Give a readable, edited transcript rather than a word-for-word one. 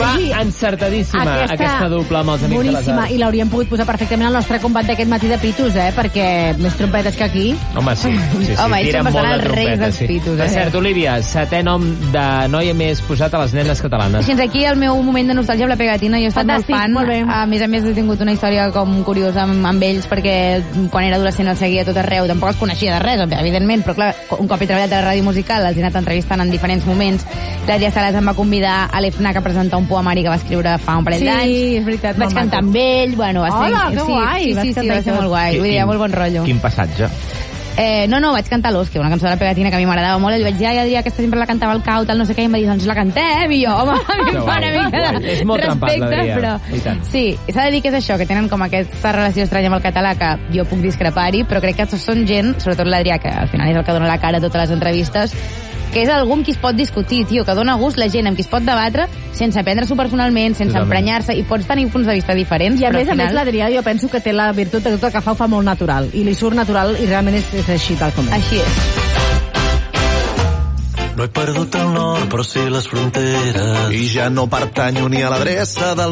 encertadíssima aquesta dupla amb els Amics de les Arts. I l'hauríem pogut posar perfectament al nostre combat d'aquest matí de pitos, perquè més trompetes que aquí. Home, sí. Home, ells són bastant els reis dels pitos. Per cert, Olivia, 7è nom de noia més posat a les nenes catalanes. Fins aquí el meu moment de nostàlgia amb la Pegatina. Jo he estat molt fan. A més he tingut una història com curiosa amb ells, perquè quan era adolescent els seguia a tot arreu. Tampoc els coneixia de res, evidentment, però clar, un cop he treballat a la ràdio musical, els he anat entrevistant en diferents moments. L'Adrià Salas em va convidar a l'EFNAC a presentar un poemari que va escriure fa un parell d'anys. Sí, és veritat. Vaig cantar amb ell. Bueno, hola, que guai. Sí, va ser molt guai. Vull dir, molt bon rotllo. Quin passatge? No, vaig cantar l'Osque, una cançó de la Pegatina que a mi m'agradava molt, i li vaig dir, Adrià, aquesta sempre la cantava el Cau, tal, no sé què, i em va dir, doncs la cantem, i jo, home, a mi em fa una mica de és molt respecte, però... Sí, s'ha de dir que és això, que tenen com aquesta relació estranya amb el català, que jo puc discrepar-hi, però crec que són gent, sobretot l'Adrià, que al final és el que dona la cara a totes les entrevistes, que és algú amb qui es pot discutir, tio, que dona gust la gent amb qui es pot debatre sense prendre-s'ho personalment, sense emprenyar-se, i pots tenir punts de vista diferents. I a més, l'Adrià jo penso que té la virtut de que tot el que fa ho fa molt natural, i li surt natural, i realment és així tal com és. Així és. No he perdut el nord, però sí les fronteres. I ja no pertanyo ni a l'adreça del